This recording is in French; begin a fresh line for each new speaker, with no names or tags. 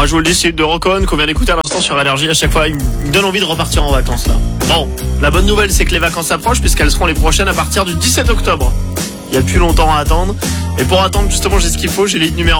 Moi, je vous le dis, c'est de Rocon qu'on vient d'écouter à l'instant sur Allergie. À chaque fois, il me donne envie de repartir en vacances, là. Bon, la bonne nouvelle, c'est que les vacances approchent puisqu'elles seront les prochaines à partir du 17 octobre. Il n'y a plus longtemps à attendre. Et pour attendre, justement, j'ai ce qu'il faut. J'ai les numéros